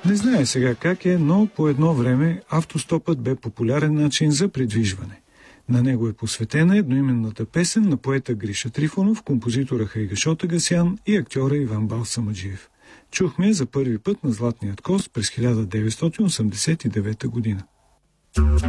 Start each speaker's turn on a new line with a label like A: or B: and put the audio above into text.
A: Не знае сега как е, но по едно време автостопът бе популярен начин за придвижване. На него е посветена едноименната песен на поета Гриша Трифонов, композитора Хайгашод Агасян и актьора Иван Балсамаджиев. Чухме за първи път на Златният коз през 1989 година.